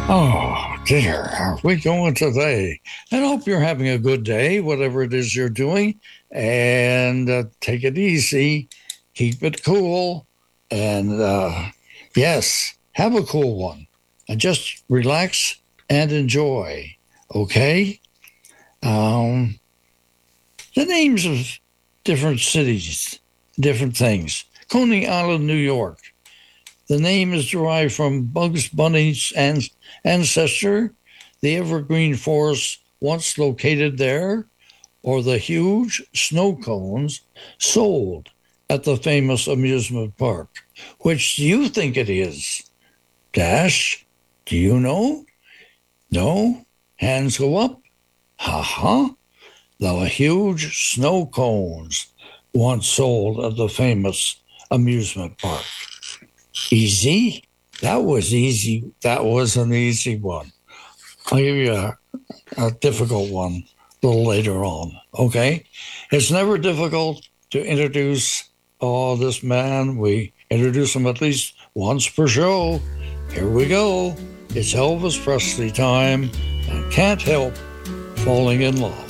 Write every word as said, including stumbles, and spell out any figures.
Oh, dear. Are we going today? And I hope you're having a good day, whatever it is you're doing. And uh, take it easy, keep it cool. And uh, yes, have a cool one. And just relax and enjoy. Okay? Um, the names of different cities, different things. Coney Island, New York. The name is derived from Bugs Bunny's ancestor, the evergreen forest once located there, or the huge snow cones sold at the famous amusement park. Which do you think it is? Dash, do you know? No? Hands go up? Ha ha. The huge snow cones once sold at the famous amusement park. Easy? That was easy. That was an easy one. I'll give you a, a difficult one a little later on. Okay? It's never difficult to introduce, oh, this man. We introduce him at least once per show. Here we go. It's Elvis Presley time and can't help falling in love.